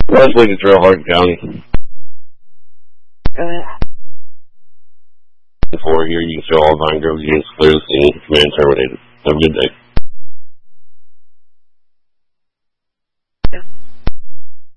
Leslie to Trail Hardin County. Go ahead. For here, you can show all Vine Grove units clear the scene. Command terminated. Have a good day.